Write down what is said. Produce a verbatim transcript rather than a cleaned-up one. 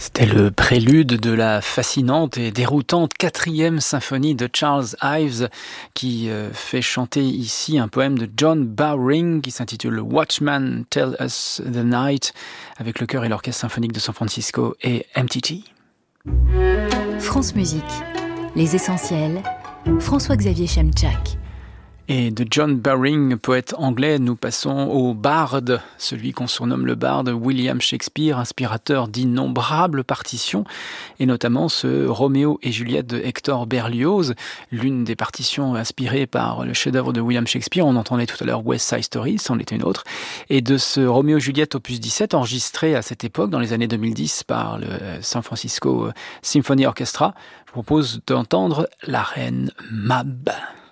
C'était le prélude de la fascinante et déroutante quatrième symphonie de Charles Ives qui euh, fait chanter ici un poème de John Bowring qui s'intitule Watchman Tell Us the Night avec le chœur et l'orchestre symphonique de San Francisco et M T T. France Musique, les essentiels, François-Xavier Chemchak. Et de John Bowring, poète anglais, nous passons au barde, celui qu'on surnomme le barde, William Shakespeare, inspirateur d'innombrables partitions, et notamment ce Roméo et Juliette de Hector Berlioz, l'une des partitions inspirées par le chef-d'œuvre de William Shakespeare. On entendait tout à l'heure West Side Story, c'en était une autre, et de ce Roméo et Juliette opus dix-sept, enregistré à cette époque, dans les années deux mille dix, par le San Francisco Symphony Orchestra. Je vous propose d'entendre la reine Mab.